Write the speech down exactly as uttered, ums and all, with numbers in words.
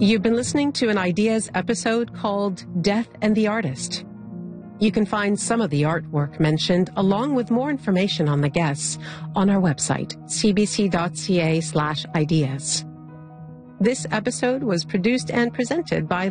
You've been listening to an Ideas episode called Death and the Artist. You can find some of the artwork mentioned, along with more information on the guests, on our website, cbc.ca slash ideas. This episode was produced and presented by